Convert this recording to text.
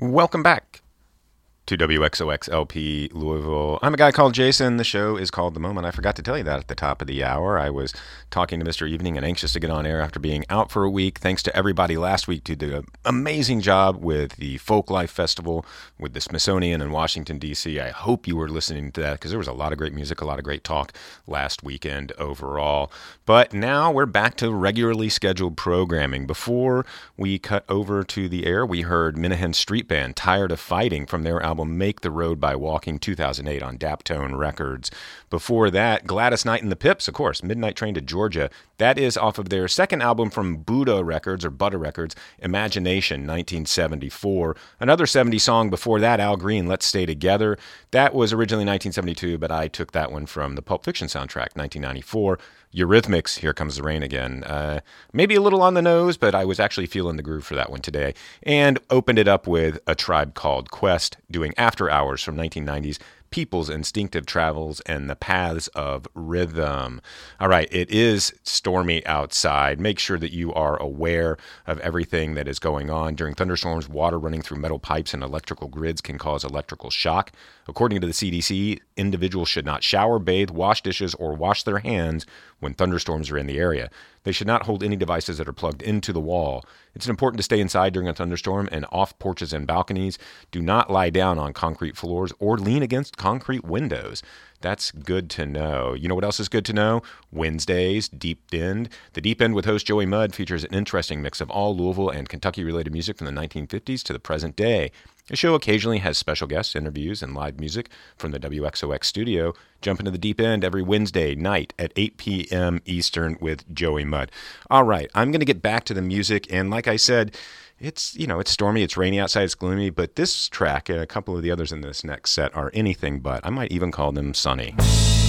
Welcome back to WXOXLP Louisville. I'm a guy called Jason. The show is called The Moment. I forgot to tell you that at the top of the hour. I was talking to Mr. Evening and anxious to get on air after being out for a week. Thanks to everybody last week who did an amazing job with the Folklife Festival with the Smithsonian in Washington, D.C. I hope you were listening to that because there was a lot of great music, a lot of great talk last weekend overall. But now we're back to regularly scheduled programming. Before we cut over to the air, we heard Minahan Street Band, Tired of Fighting, from their album Make the Road by Walking 2008 on Daptone Records. Before that, Gladys Knight and the Pips, of course, Midnight Train to Georgia. That is off of their second album from Buddha Records, or Buddha Records, Imagination, 1974. Another 70s song before that, Al Green, Let's Stay Together. That was originally 1972, but I took that one from the Pulp Fiction soundtrack, 1994. Eurythmics, Here Comes the Rain Again. Maybe a little on the nose, but I was actually feeling the groove for that one today. And opened it up with A Tribe Called Quest, doing After Hours from 1990s, People's Instinctive Travels and the Paths of Rhythm. All right, it is stormy outside. Make sure that you are aware of everything that is going on. During thunderstorms, water running through metal pipes and electrical grids can cause electrical shock. According to the CDC, individuals should not shower, bathe, wash dishes, or wash their hands when thunderstorms are in the area. They should not hold any devices that are plugged into the wall. It's important to stay inside during a thunderstorm and off porches and balconies. Do not lie down on concrete floors or lean against concrete windows. That's good to know. You know what else is good to know? Wednesdays, Deep End. The Deep End with host Joey Mudd features an interesting mix of all Louisville and Kentucky-related music from the 1950s to the present day. The show occasionally has special guests, interviews, and live music from the WXOX studio. Jump into the Deep End every Wednesday night at 8 p.m. Eastern with Joey Mudd. All right, I'm going to get back to the music, and like I said, it's stormy, it's rainy outside, it's gloomy, but this track and a couple of the others in this next set are anything but. I might even call them sunny.